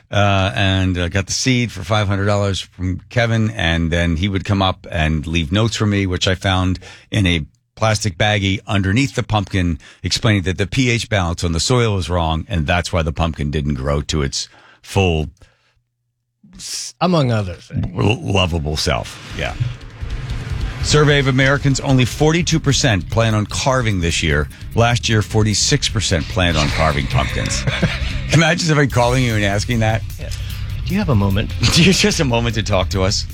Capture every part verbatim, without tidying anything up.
uh, and uh, got the seed for five hundred dollars from Kevin. And then he would come up and leave notes for me, which I found in a plastic baggie underneath the pumpkin, explaining that the pH balance on the soil was wrong, and that's why the pumpkin didn't grow to its full, among other things, lovable self. Yeah. Survey of Americans, only forty-two percent plan on carving this year. Last year, forty-six percent planned on carving pumpkins. Imagine somebody calling you and asking that. Yeah. Do you have a moment? Do you just a moment to talk to us?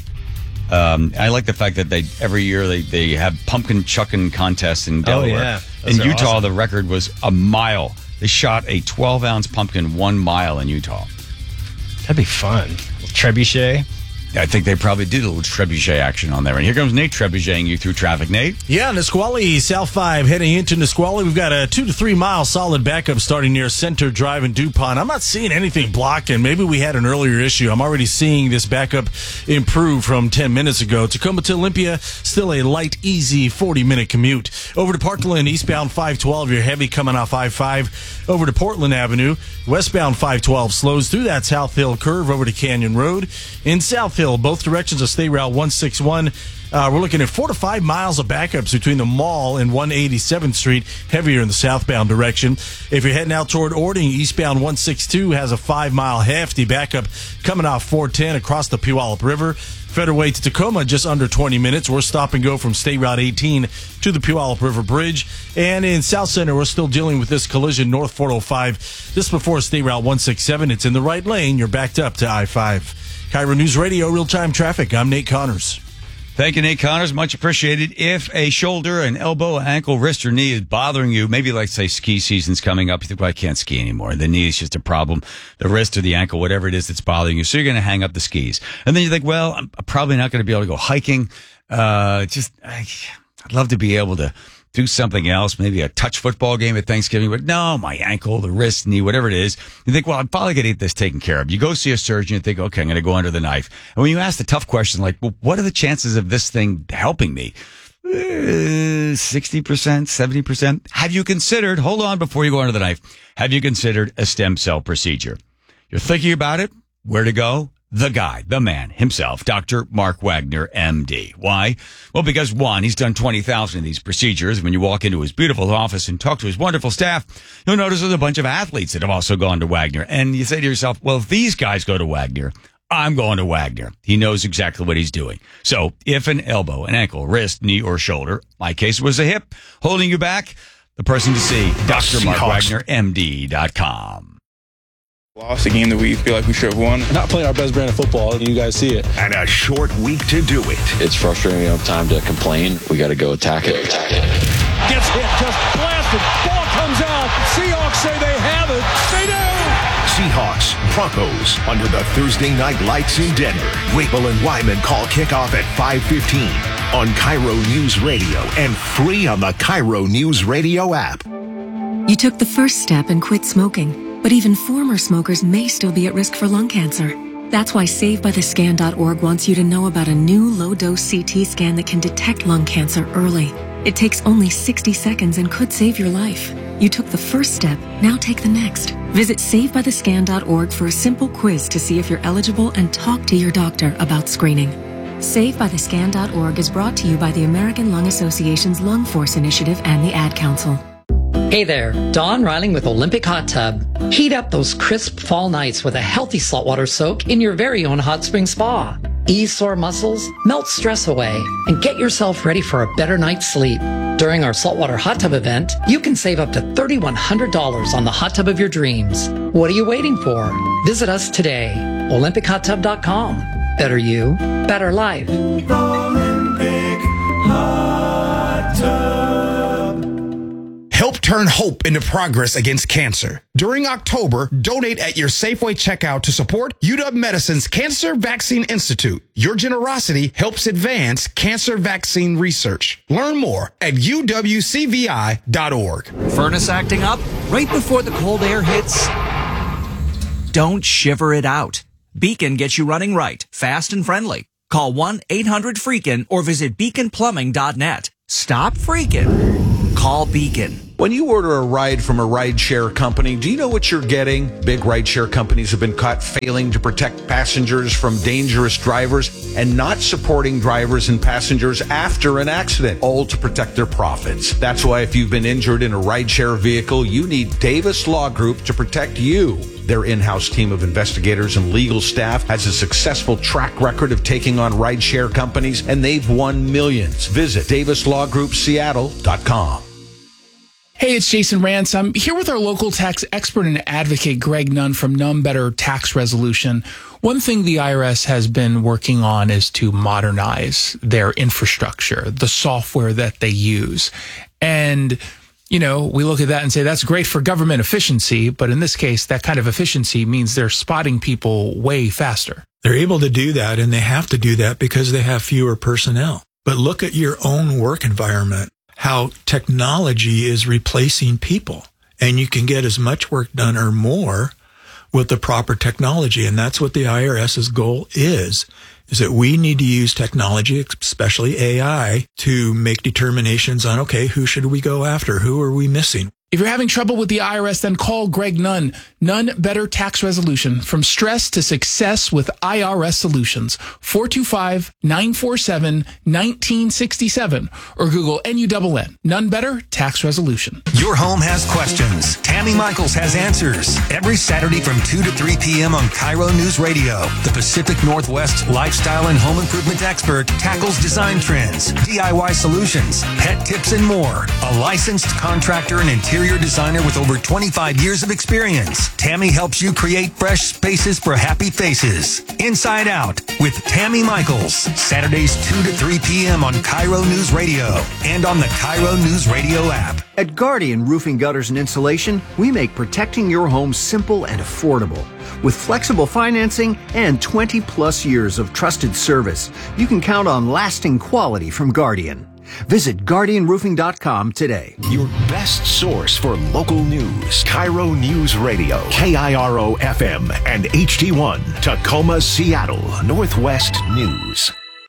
Um, I like the fact that they every year they, they have pumpkin chucking contests in Delaware. Oh, yeah. In Utah, awesome. The record was a mile. They shot a twelve ounce pumpkin one mile in Utah. That'd be fun. Trebuchet. I think they probably did a little trebuchet action on there. And here comes Nate trebucheting you through traffic. Nate? Yeah, Nisqually, South five, heading into Nisqually. We've got a two to three mile solid backup starting near Center Drive in DuPont. I'm not seeing anything blocking. Maybe we had an earlier issue. I'm already seeing this backup improve from ten minutes ago. Tacoma to Olympia, still a light, easy forty-minute commute. Over to Parkland, eastbound five twelve, you're heavy coming off I five. Over to Portland Avenue, westbound five twelve slows through that South Hill curve over to Canyon Road. In South Hill, both directions of State Route one sixty-one. Uh, we're looking at four to five miles of backups between the mall and one eighty-seventh Street, heavier in the southbound direction. If you're heading out toward Ording, eastbound one sixty-two has a five-mile hefty backup coming off four ten across the Puyallup River. Federal to Tacoma, just under twenty minutes. We're stop and go from State Route eighteen to the Puyallup River Bridge. And in South Center, we're still dealing with this collision north four oh five. Just before State Route one sixty-seven. It's in the right lane. You're backed up to I five. Cairo News Radio, real-time traffic. I'm Nate Connors. Thank you, Nate Connors. Much appreciated. If a shoulder, an elbow, ankle, wrist, or knee is bothering you, maybe like, say, ski season's coming up. You think, well, I can't ski anymore. The knee is just a problem. The wrist or the ankle, whatever it is that's bothering you. So you're going to hang up the skis. And then you think, well, I'm probably not going to be able to go hiking. Uh, just, I, I'd love to be able to do something else, maybe a touch football game at Thanksgiving, but no, my ankle, the wrist, knee, whatever it is. You think, well, I'm probably going to get this taken care of. You go see a surgeon and think, okay, I'm going to go under the knife. And when you ask the tough question, like, well, what are the chances of this thing helping me? Uh, sixty percent, seventy percent. Have you considered, hold on before you go under the knife, have you considered a stem cell procedure? You're thinking about it? Where to go? The guy, the man himself, Doctor Mark Wagner, M D. Why? Well, because one, he's done twenty thousand of these procedures. When you walk into his beautiful office and talk to his wonderful staff, you'll notice there's a bunch of athletes that have also gone to Wagner. And you say to yourself, well, if these guys go to Wagner, I'm going to Wagner. He knows exactly what he's doing. So if an elbow, an ankle, wrist, knee, or shoulder, my case was a hip, holding you back, the person to see, Dr Mark Wagner M D dot com. Lost a game that we feel like we should have won. Not playing our best brand of football, and you guys see it. And a short week to do it. It's frustrating. We don't have time to complain. We got to go attack it. Attack it. Gets hit, just blasted. Ball comes out. Seahawks say they have it. They do. Seahawks, Broncos, under the Thursday night lights in Denver. Rabel and Wyman call kickoff at five fifteen on Cairo News Radio and free on the Cairo News Radio app. You took the first step and quit smoking, but even former smokers may still be at risk for lung cancer. That's why Save By The Scan dot org wants you to know about a new low-dose C T scan that can detect lung cancer early. It takes only sixty seconds and could save your life. You took the first step, now take the next. Visit Save By The Scan dot org for a simple quiz to see if you're eligible and talk to your doctor about screening. Save By The Scan dot org is brought to you by the American Lung Association's Lung Force Initiative and the Ad Council. Hey there, Dawn Riling with Olympic Hot Tub. Heat up those crisp fall nights with a healthy saltwater soak in your very own hot spring spa. Ease sore muscles, melt stress away, and get yourself ready for a better night's sleep. During our saltwater hot tub event, you can save up to three thousand one hundred dollars on the hot tub of your dreams. What are you waiting for? Visit us today, Olympic Hot Tub dot com. Better you, better life. Olympic Hot Tub. Help turn hope into progress against cancer. During October, donate at your Safeway checkout to support U W Medicine's Cancer Vaccine Institute. Your generosity helps advance cancer vaccine research. Learn more at U W C V I dot org. Furnace acting up right before the cold air hits? Don't shiver it out. Beacon gets you running right, fast and friendly. Call one eight hundred freakin' or visit beacon plumbing dot net. Stop freaking. call Beacon. When you order a ride from a rideshare company, do you know what you're getting? Big rideshare companies have been caught failing to protect passengers from dangerous drivers and not supporting drivers and passengers after an accident, all to protect their profits. That's why if you've been injured in a rideshare vehicle, you need Davis Law Group to protect you. Their in-house team of investigators and legal staff has a successful track record of taking on rideshare companies, and they've won millions. Visit Davis Law Group Seattle dot com. Hey, it's Jason Rance. I'm here with our local tax expert and advocate, Greg Nunn from None Better Tax Resolution. One thing the I R S has been working on is to modernize their infrastructure, the software that they use. And, you know, we look at that and say that's great for government efficiency, but in this case, that kind of efficiency means they're spotting people way faster. They're able to do that, and they have to do that because they have fewer personnel. But look at your own work environment. How technology is replacing people, and you can get as much work done or more with the proper technology. And that's what the I R S's goal is, is that we need to use technology, especially A I, to make determinations on, okay, who should we go after? Who are we missing? If you're having trouble with the I R S, then call Greg Nunn. None Better Tax Resolution. From stress to success with I R S Solutions. four two five, nine four seven, one nine six seven. Or Google N U N N. None Better Tax Resolution. Your home has questions. Tammy Michaels has answers. Every Saturday from two to three p.m. on Cairo News Radio. The Pacific Northwest lifestyle and home improvement expert tackles design trends, D I Y solutions, pet tips, and more. A licensed contractor and interior designer with over twenty-five years of experience. Tammy helps you create fresh spaces for happy faces. Inside Out with Tammy Michaels. Saturdays two to three p.m. on Cairo News Radio and on the Cairo News Radio app. At Guardian Roofing, Gutters, and Insulation, we make protecting your home simple and affordable. With flexible financing and twenty plus years of trusted service, you can count on lasting quality from Guardian. Visit Guardian Roofing dot com today. Your best source for local news. Cairo News Radio. K I R O F M and H D one. Tacoma, Seattle. Northwest News.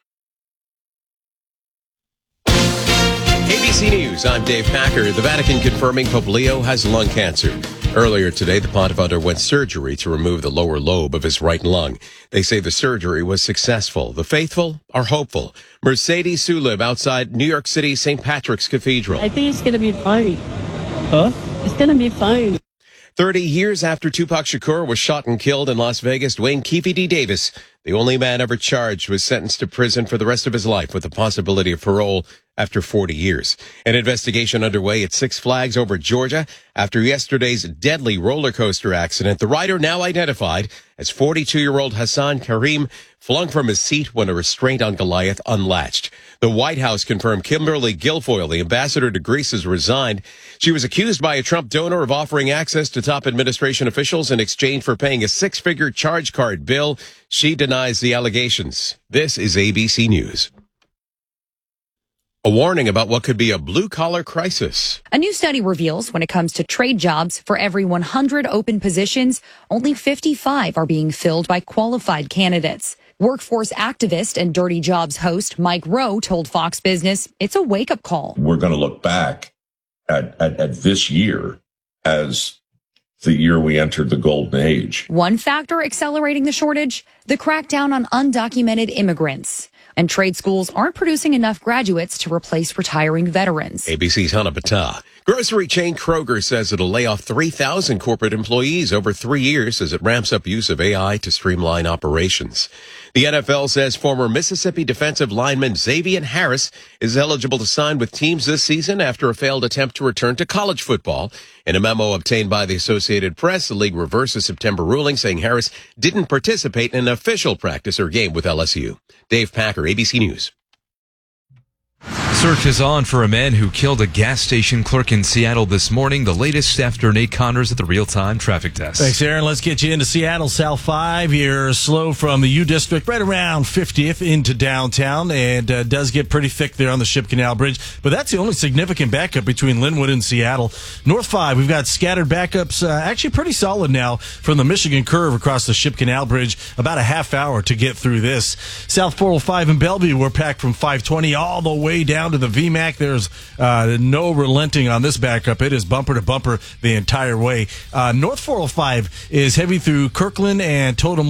A B C News, I'm Dave Packer. The Vatican confirming Pope Leo has lung cancer. Earlier today, the pontiff underwent surgery to remove the lower lobe of his right lung. They say the surgery was successful. The faithful are hopeful. Mercedes Sulib outside New York City Saint Patrick's Cathedral. I think it's going to be fine. Huh? It's going to be fine. Thirty years after Tupac Shakur was shot and killed in Las Vegas, Dwayne Keefe D. Davis, the only man ever charged, was sentenced to prison for the rest of his life with the possibility of parole after forty years. An investigation underway at Six Flags over Georgia after yesterday's deadly roller coaster accident. The rider, now identified as forty-two-year-old Hassan Karim, flung from his seat when a restraint on Goliath unlatched. The White House confirmed Kimberly Guilfoyle, the ambassador to Greece, has resigned. She was accused by a Trump donor of offering access to top administration officials in exchange for paying a six-figure charge card bill. She denies the allegations. This is A B C News. A warning about what could be a blue-collar crisis. A new study reveals when it comes to trade jobs, for every one hundred open positions, only fifty-five are being filled by qualified candidates. Workforce activist and Dirty Jobs host Mike Rowe told Fox Business it's a wake-up call. We're going to look back at, at, at this year as the year we entered the golden age. One factor accelerating the shortage, the crackdown on undocumented immigrants. And trade schools aren't producing enough graduates to replace retiring veterans. A B C's Hannah Battah. Grocery chain Kroger says it'll lay off three thousand corporate employees over three years as it ramps up use of A I to streamline operations. The N F L says former Mississippi defensive lineman Xavier Harris is eligible to sign with teams this season after a failed attempt to return to college football. In a memo obtained by the Associated Press, the league reversed a September ruling saying Harris didn't participate in an official practice or game with L S U. Dave Packer, A B C News. Search is on for a man who killed a gas station clerk in Seattle this morning. The latest after Nate Connors at the real-time traffic desk. Thanks, Aaron. Let's get you into Seattle. South five. You're slow from the U District right around fiftieth into downtown, and uh, does get pretty thick there on the Ship Canal Bridge. But that's the only significant backup between Linwood and Seattle. North five, we've got scattered backups, uh, actually pretty solid now from the Michigan Curve across the Ship Canal Bridge. About a half hour to get through this. South four oh five in Bellevue, we're packed from five twenty all the way down down to the V MAC. There's uh, no relenting on this backup. It is bumper to bumper the entire way. Uh, North four oh five is heavy through Kirkland and Totem